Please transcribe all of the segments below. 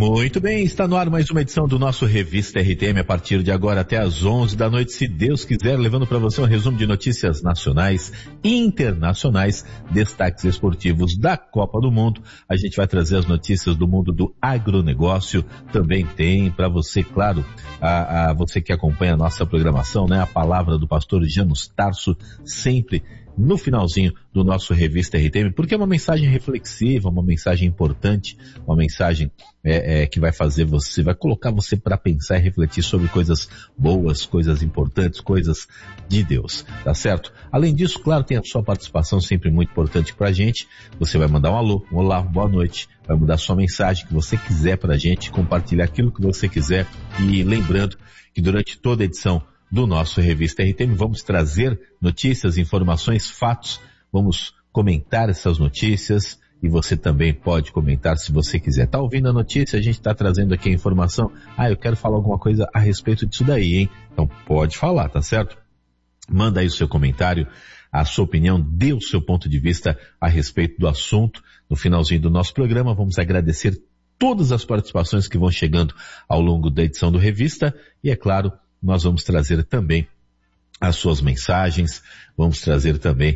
Muito bem, está no ar mais uma edição do nosso Revista RTM, a partir de agora até às 11 da noite, se Deus quiser, levando para você um resumo de notícias nacionais e internacionais, destaques esportivos da Copa do Mundo. A gente vai trazer as notícias do mundo do agronegócio, também tem para você, claro, você que acompanha a nossa programação, né? A palavra do pastor Janus Tarso, sempre no finalzinho do nosso Revista RTM, porque é uma mensagem reflexiva, uma mensagem importante, uma mensagem que vai fazer você, vai colocar você para pensar e refletir sobre coisas boas, coisas importantes, coisas de Deus, tá certo? Além disso, claro, tem a sua participação sempre muito importante pra gente. Você vai mandar um alô, um olá, boa noite, vai mandar sua mensagem que você quiser pra gente, compartilhar aquilo que você quiser, e lembrando que durante toda a edição do nosso Revista RTM, vamos trazer notícias, informações, fatos, vamos comentar essas notícias e você também pode comentar se você quiser. Tá ouvindo a notícia, a gente tá trazendo aqui a informação, eu quero falar alguma coisa a respeito disso daí, hein? Então pode falar, tá certo? Manda aí o seu comentário, a sua opinião, dê o seu ponto de vista a respeito do assunto. No finalzinho do nosso programa, vamos agradecer todas as participações que vão chegando ao longo da edição do Revista e, é claro, nós vamos trazer também as suas mensagens, vamos trazer também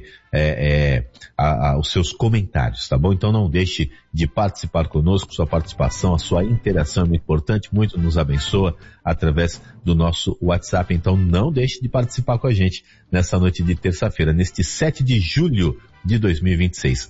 os seus comentários, tá bom? Então não deixe de participar conosco, sua participação, a sua interação é muito importante, muito nos abençoa através do nosso WhatsApp, então não deixe de participar com a gente nessa noite de terça-feira, neste 7 de julho de 2026,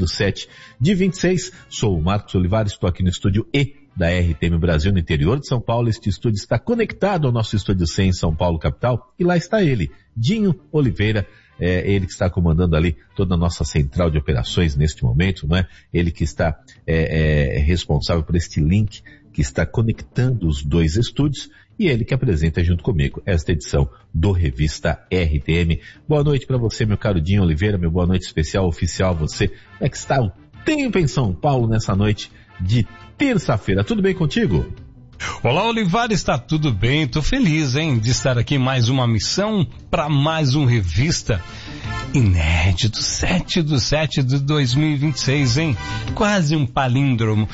7/7/26, sou o Marcos Olivares, estou aqui no estúdio da RTM Brasil, no interior de São Paulo. Este estúdio está conectado ao nosso estúdio C em São Paulo, capital, e lá está ele, Dinho Oliveira, ele que está comandando ali toda a nossa central de operações neste momento, não é? Ele que está responsável por este link que está conectando os dois estúdios, e ele que apresenta junto comigo esta edição do Revista RTM. Boa noite para você, meu caro Dinho Oliveira, meu boa noite especial, oficial a você. Como é que está o tempo em São Paulo nessa noite de terça-feira? Tudo bem contigo? Olá, Olivares, está tudo bem? Tô feliz, hein, de estar aqui em mais uma missão para mais um Revista inédito, 7/7/2026, hein? Quase um palíndromo.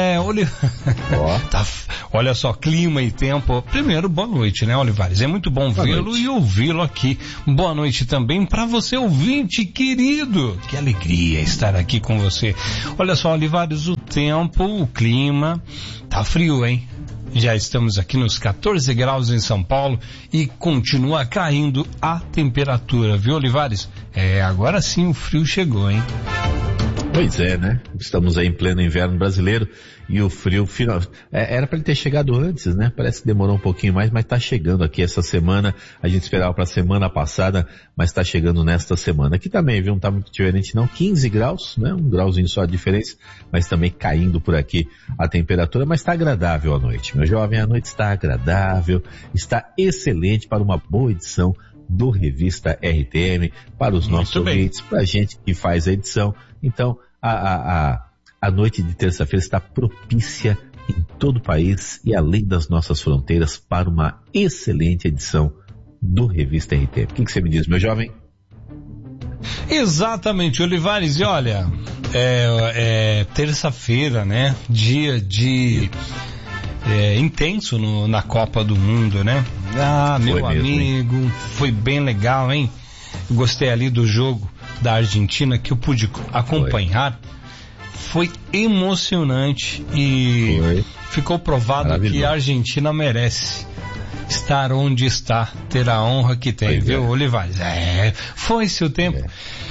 Olha só, clima e tempo. Primeiro, boa noite, né, Olivares? É muito bom vê-lo e ouvi-lo aqui. Boa noite também para você, ouvinte querido. Que alegria estar aqui com você. Olha só, Olivares, o tempo, o clima, tá frio, hein? Já estamos aqui nos 14 graus em São Paulo e continua caindo a temperatura, viu, Olivares? Agora sim o frio chegou, hein? Pois é, né? Estamos aí em pleno inverno brasileiro e o frio final. Era para ele ter chegado antes, né? Parece que demorou um pouquinho mais, mas tá chegando aqui essa semana. A gente esperava para a semana passada, mas tá chegando nesta semana. Aqui também, viu? Não tá muito diferente não. 15 graus, né? Um grauzinho só de diferença, mas também caindo por aqui a temperatura, mas tá agradável a noite. Meu jovem, a noite está agradável, está excelente para uma boa edição do Revista RTM, para os nossos ouvintes, para a gente que faz a edição. Então, a noite de terça-feira está propícia em todo o país e além das nossas fronteiras para uma excelente edição do Revista RTM. O que você me diz, meu jovem? Exatamente, Olivares, e olha, terça-feira, né? Dia de intenso na Copa do Mundo, né? Meu amigo, foi bem legal, hein? Gostei ali do jogo da Argentina que eu pude acompanhar. Foi emocionante e ficou provado que a Argentina merece estar onde está, ter a honra que tem, viu, Olivares? Foi-se o tempo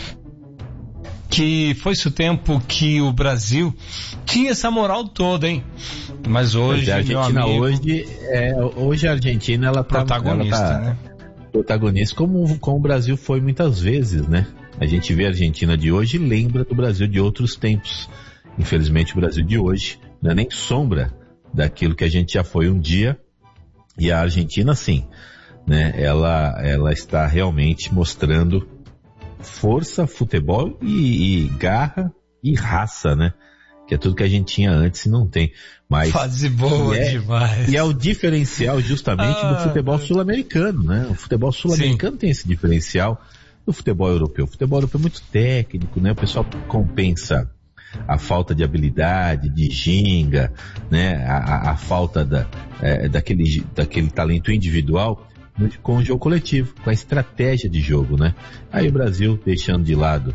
que o Brasil tinha essa moral toda, hein? Mas hoje, a Argentina, hoje a Argentina, ela tá protagonista, né? Protagonista, como o Brasil foi muitas vezes, né? A gente vê a Argentina de hoje e lembra do Brasil de outros tempos. Infelizmente, o Brasil de hoje não é nem sombra daquilo que a gente já foi um dia. E a Argentina, sim, né? Ela está realmente mostrando força, futebol e garra e raça, né? Que é tudo que a gente tinha antes e não tem. Mas fase boa demais. E é o diferencial justamente do futebol sul-americano, né? O futebol sul-americano tem esse diferencial do futebol europeu. O futebol europeu é muito técnico, né? O pessoal compensa a falta de habilidade, de ginga, né? A falta daquele talento individual com o jogo coletivo, com a estratégia de jogo, né? Aí o Brasil, deixando de lado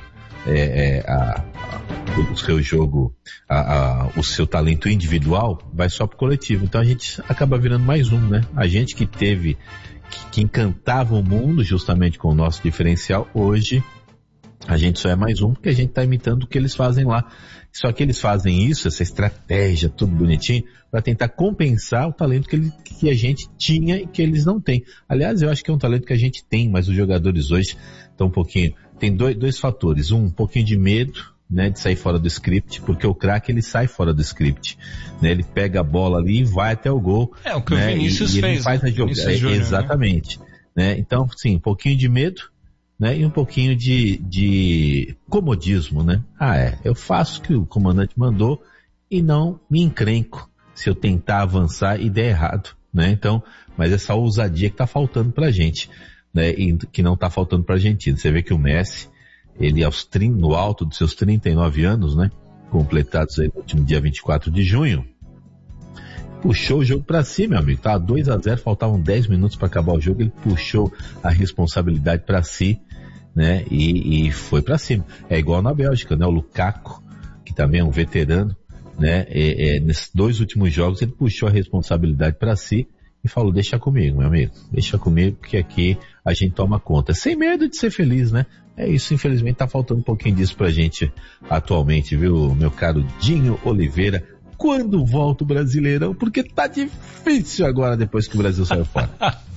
o seu jogo, o seu talento individual, vai só pro coletivo. Então a gente acaba virando mais um, né? A gente que encantava o mundo justamente com o nosso diferencial, hoje a gente só é mais um porque a gente está imitando o que eles fazem lá. Só que eles fazem isso, essa estratégia, tudo bonitinho, para tentar compensar o talento que a gente tinha e que eles não têm. Aliás, eu acho que é um talento que a gente tem, mas os jogadores hoje estão um pouquinho... Tem dois fatores. Um pouquinho de medo, né, de sair fora do script, porque o craque, ele sai fora do script, né? Ele pega a bola ali e vai até o gol. É o que, né, o Vinícius fez. Ele faz a jogada. Exatamente. Né? Então, sim, um pouquinho de medo, né, e um pouquinho de comodismo, né? Eu faço o que o comandante mandou e não me encrenco se eu tentar avançar e der errado, né? Então, mas essa ousadia que tá faltando pra gente, né? E que não tá faltando pra Argentina. Você vê que o Messi, ele no alto dos seus 39 anos, né? Completados aí no último dia 24 de junho, puxou o jogo pra si, meu amigo. Tava 2-0, faltavam 10 minutos para acabar o jogo, ele puxou a responsabilidade pra si, né? E foi pra cima. É igual na Bélgica, né? O Lukaku, que também é um veterano, né? Nesses 2 últimos jogos ele puxou a responsabilidade pra si e falou: deixa comigo, meu amigo, deixa comigo que aqui a gente toma conta. Sem medo de ser feliz, né? É isso, infelizmente tá faltando um pouquinho disso pra gente atualmente, viu, meu caro Dinho Oliveira? Quando volta o Brasileirão? Porque tá difícil agora, depois que o Brasil saiu fora.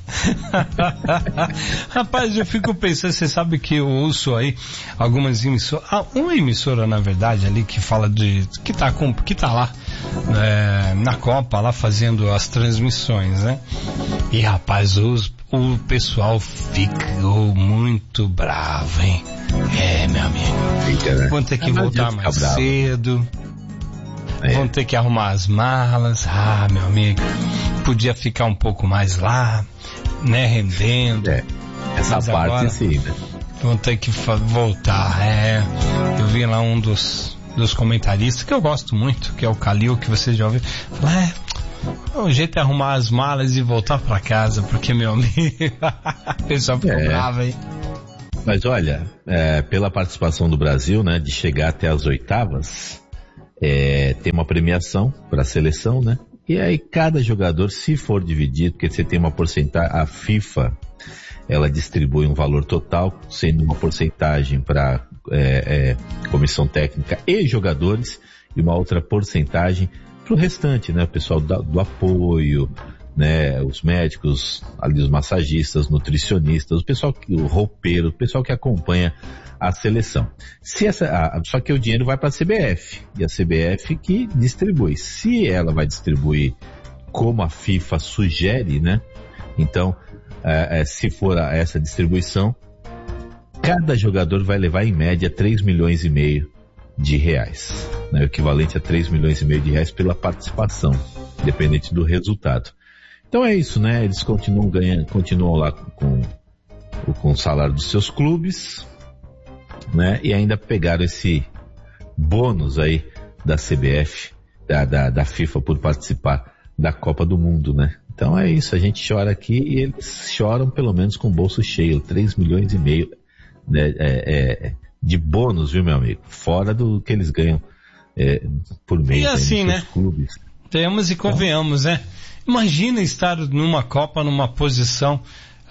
Rapaz, eu fico pensando, você sabe que eu ouço aí algumas emissoras, uma emissora na verdade ali que fala que tá lá na Copa, lá fazendo as transmissões, né? E rapaz, o pessoal ficou muito bravo, hein? Meu amigo, vão ter que voltar mais cedo. Vão ter que arrumar as malas. Meu amigo, podia ficar um pouco mais lá, né, rendendo. Essa mas parte agora, sim, né? Vão ter que voltar. Eu vi lá um dos comentaristas que eu gosto muito, que é o Calil, que você já ouviu, falar, o jeito é arrumar as malas e voltar pra casa, porque, meu amigo, o pessoal ficou bravo, hein? Mas olha, pela participação do Brasil, né, de chegar até as oitavas, tem uma premiação para a seleção, né? E aí cada jogador, se for dividido, porque você tem uma porcentagem, a FIFA, ela distribui um valor total, sendo uma porcentagem para comissão técnica e jogadores, e uma outra porcentagem para o restante, né? O pessoal do apoio, né? Os médicos, ali os massagistas, nutricionistas, o roupeiro, o pessoal que acompanha a seleção. Só que o dinheiro vai para a CBF, e a CBF que distribui. Se ela vai distribuir como a FIFA sugere, né? Então, se for essa distribuição, cada jogador vai levar em média 3,5 milhões de reais, né? O equivalente a 3,5 milhões de reais pela participação, independente do resultado. Então é isso, né? Eles continuam lá com o salário dos seus clubes, né? E ainda pegaram esse bônus aí da CBF, da FIFA, por participar da Copa do Mundo, né? Então é isso, a gente chora aqui e eles choram pelo menos com o bolso cheio, 3,5 milhões, né? De bônus, viu, meu amigo? Fora do que eles ganham por mês. E assim, né? Clubes. Temos e convenhamos, né? Imagina estar numa Copa, numa posição,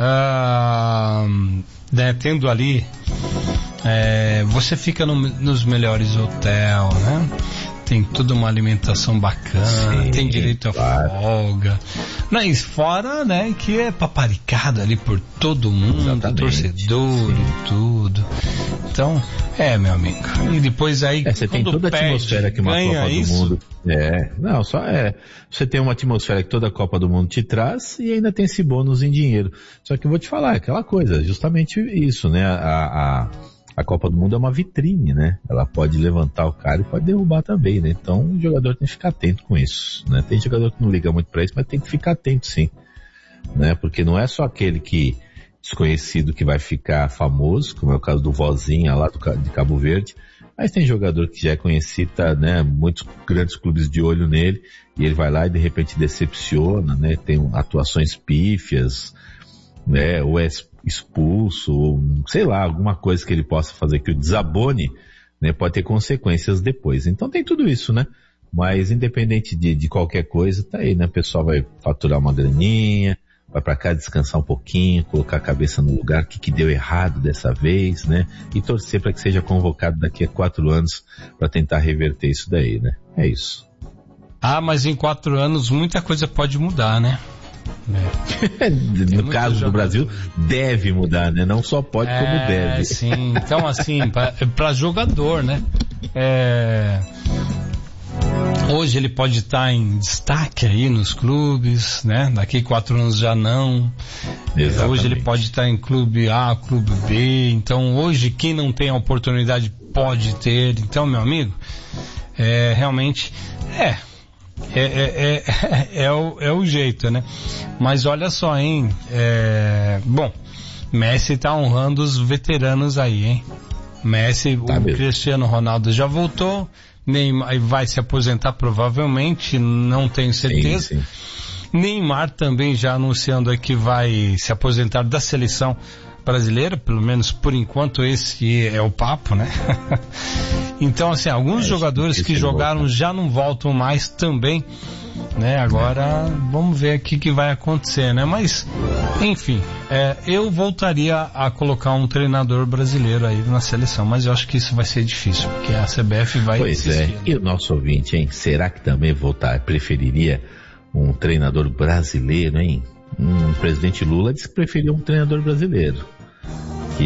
né, tendo ali, você fica nos melhores hotéis, né? Tem toda uma alimentação bacana, sim, tem direito a folga. Mas fora, né, que é paparicado ali por todo mundo, exatamente, torcedor, sim, e tudo. Então, meu amigo. E depois aí, você tem toda a atmosfera que uma Copa do Mundo. Você tem uma atmosfera que toda a Copa do Mundo te traz e ainda tem esse bônus em dinheiro. Só que eu vou te falar, aquela coisa, justamente isso, né? A Copa do Mundo é uma vitrine, né? Ela pode levantar o cara e pode derrubar também, né? Então o jogador tem que ficar atento com isso, né? Tem jogador que não liga muito pra isso, mas tem que ficar atento sim, né? Porque não é só aquele desconhecido que vai ficar famoso, como é o caso do Vozinha lá de Cabo Verde, Mas tem jogador que já é conhecido, tá, né? Muitos grandes clubes de olho nele, e ele vai lá e de repente decepciona, né? Tem atuações pífias, né? Ou é expulso, ou sei lá, alguma coisa que ele possa fazer que o desabone, né? Pode ter consequências depois. Então tem tudo isso, né? Mas independente de qualquer coisa, tá aí, né? O pessoal vai faturar uma graninha, vai pra cá descansar um pouquinho, colocar a cabeça no lugar, o que deu errado dessa vez, né? E torcer para que seja convocado daqui a 4 anos para tentar reverter isso daí, né? É isso. Ah, mas em 4 anos muita coisa pode mudar, né? No caso do Brasil, deve mudar, né? Não só pode, como deve. Sim. Então, assim, para jogador, né? Hoje ele pode estar em destaque aí nos clubes, né? Daqui 4 anos já não. Exatamente. Hoje ele pode estar em clube A, clube B. Então hoje quem não tem a oportunidade pode ter. Então, meu amigo, realmente é o jeito, né? Mas olha só, hein? Bom, Messi tá honrando os veteranos aí, hein? Messi, o Cristiano Ronaldo já voltou. Neymar vai se aposentar provavelmente, não tenho certeza. Sim. Neymar também já anunciando que vai se aposentar da seleção brasileira, pelo menos por enquanto esse é o papo, né? Então, assim, alguns jogadores que jogaram já não voltam mais também, né? Agora vamos ver o que vai acontecer, né? Mas, enfim, eu voltaria a colocar um treinador brasileiro aí na seleção, mas eu acho que isso vai ser difícil, porque a CBF vai... Pois insistir, e o nosso ouvinte, hein? Será que também preferiria um treinador brasileiro, hein? O presidente Lula disse que preferia um treinador brasileiro, que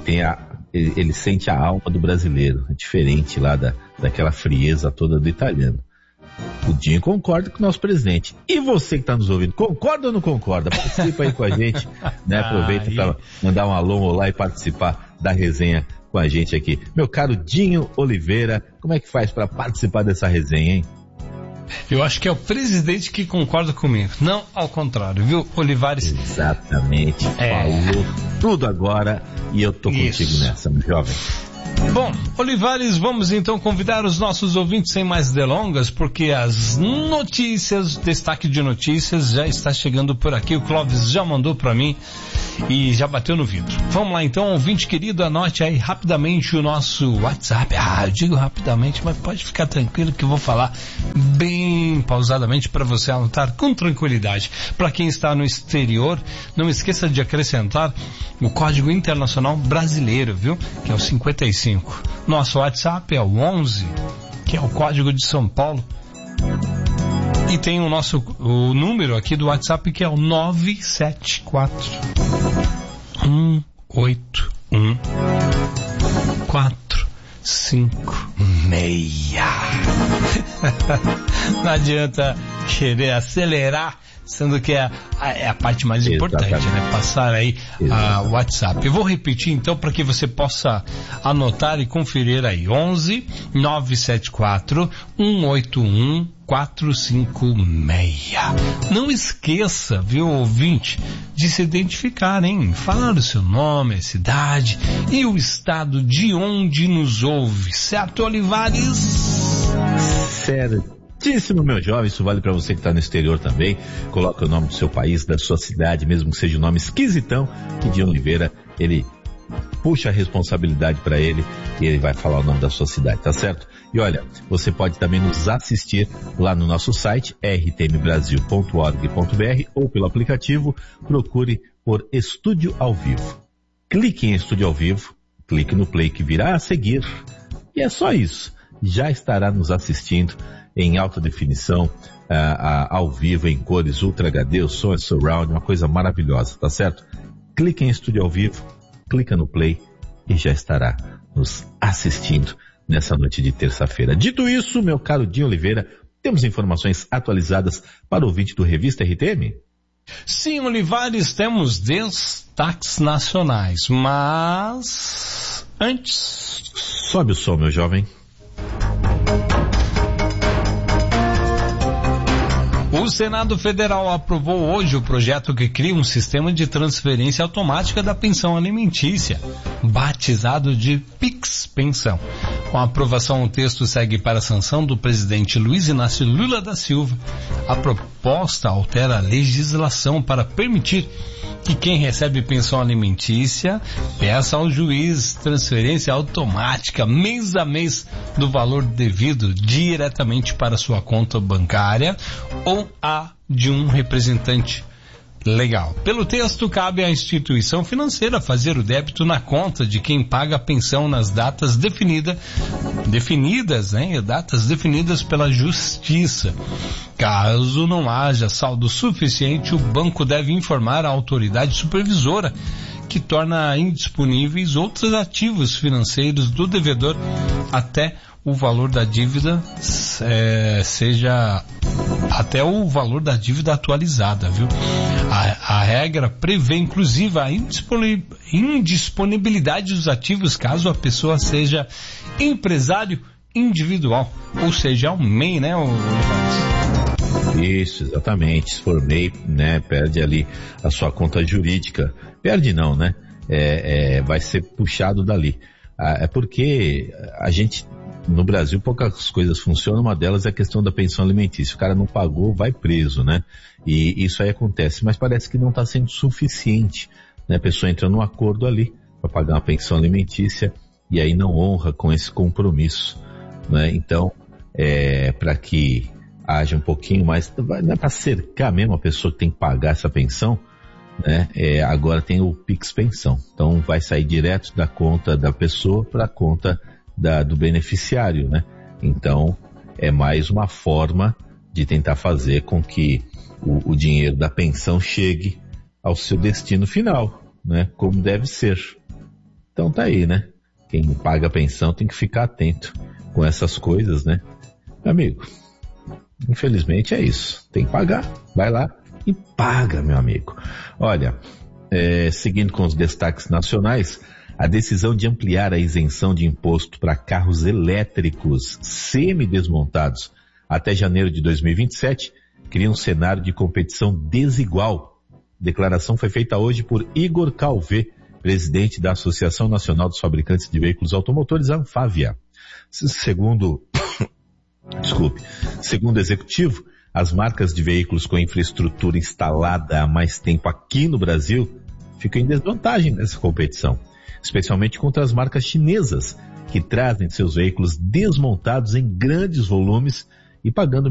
ele sente a alma do brasileiro, é diferente lá daquela frieza toda do italiano. O Dinho concorda com o nosso presidente. E você que está nos ouvindo, concorda ou não concorda? Participa aí com a gente, né? Aproveita para mandar um alô, olá e participar da resenha com a gente aqui. Meu caro Dinho Oliveira, como é que faz para participar dessa resenha, hein? Eu acho que é o presidente que concorda comigo, não ao contrário, viu, Olivares? Exatamente, falou tudo agora e eu tô contigo nessa, meu jovem. Bom, Olivares, vamos então convidar os nossos ouvintes sem mais delongas, porque as notícias, destaque de notícias já está chegando por aqui, o Clóvis já mandou para mim e já bateu no vidro. Vamos lá então, ouvinte querido, anote aí rapidamente o nosso WhatsApp. Eu digo rapidamente, mas pode ficar tranquilo que eu vou falar bem pausadamente para você anotar com tranquilidade. Para quem está no exterior, não esqueça de acrescentar o código internacional brasileiro, viu? Que é o 55. Nosso WhatsApp é o 11, que é o código de São Paulo. E tem o número aqui do WhatsApp, que é o 974 181 456. Não adianta querer acelerar, sendo que é a parte mais importante, né? Passar aí o WhatsApp. Eu vou repetir então para que você possa anotar e conferir aí. 11 974 181 456. Não esqueça, viu, ouvinte, de se identificar, hein? Falar o seu nome, a cidade e o estado de onde nos ouve. Certo, Olivares? Certíssimo, meu jovem. Isso vale para você que está no exterior também. Coloca o nome do seu país, da sua cidade, mesmo que seja um nome esquisitão, que Dinho Oliveira, ele puxa a responsabilidade para ele e ele vai falar o nome da sua cidade, tá certo? E olha, você pode também nos assistir lá no nosso site rtmbrasil.org.br ou pelo aplicativo, procure por Estúdio ao Vivo. Clique em Estúdio ao Vivo, clique no play que virá a seguir e é só isso. Já estará nos assistindo em alta definição, ao vivo, em cores Ultra HD, o som é surround, uma coisa maravilhosa, tá certo? Clique em Estúdio ao Vivo, clica no play e já estará nos assistindo nessa noite de terça-feira. Dito isso, meu caro Dinho Oliveira, temos informações atualizadas para o ouvinte do Revista RTM? Sim, Olivares, temos destaques nacionais, mas antes... Sobe o som, meu jovem. O Senado Federal aprovou hoje o projeto que cria um sistema de transferência automática da pensão alimentícia, batizado de Pix Pensão. Com a aprovação, o texto segue para a sanção do presidente Luiz Inácio Lula da Silva. A proposta altera a legislação para permitir que quem recebe pensão alimentícia peça ao juiz transferência automática mês a mês do valor devido diretamente para sua conta bancária ou a de um representante legal. Pelo texto, cabe à instituição financeira fazer o débito na conta de quem paga a pensão nas datas definidas pela Justiça. Caso não haja saldo suficiente, o banco deve informar a autoridade supervisora, que torna indisponíveis outros ativos financeiros do devedor até o valor da dívida até o valor da dívida atualizada, viu? A regra prevê, inclusive, a indisponibilidade dos ativos caso a pessoa seja empresário individual, ou seja, um MEI, né? Isso, exatamente. Se for MEI, né, perde ali a sua conta jurídica. Perde não, né? Vai ser puxado dali. É porque a gente, no Brasil, poucas coisas funcionam. Uma delas é a questão da pensão alimentícia. O cara não pagou, vai preso, né? E isso aí acontece, mas parece que não está sendo suficiente, né? A pessoa entra num acordo ali para pagar uma pensão alimentícia e aí não honra com esse compromisso, né? Então, para que haja um pouquinho mais, não é para cercar mesmo a pessoa que tem que pagar essa pensão, né? Agora tem o Pix Pensão, então vai sair direto da conta da pessoa para a conta do beneficiário, né? Então é mais uma forma de tentar fazer com que o dinheiro da pensão chegue ao seu destino final, né? Como deve ser. Então tá aí, né? Quem paga a pensão tem que ficar atento com essas coisas, né? Amigo, infelizmente é isso. Tem que pagar. Vai lá e paga, meu amigo. Olha, seguindo com os destaques nacionais, a decisão de ampliar a isenção de imposto para carros elétricos semidesmontados até janeiro de 2027 cria um cenário de competição desigual. A declaração foi feita hoje por Igor Calvé, presidente da Associação Nacional dos Fabricantes de Veículos Automotores, Anfávia. Segundo o executivo, as marcas de veículos com infraestrutura instalada há mais tempo aqui no Brasil ficam em desvantagem nessa competição, especialmente contra as marcas chinesas, que trazem seus veículos desmontados em grandes volumes e pagando